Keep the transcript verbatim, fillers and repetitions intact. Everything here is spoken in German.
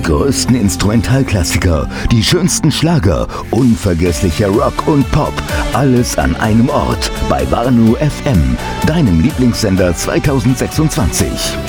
größten Instrumentalklassiker, die schönsten Schlager, unvergesslicher Rock und Pop. Alles an einem Ort bei Warnow F M, deinem Lieblingssender zweitausendsechsundzwanzig.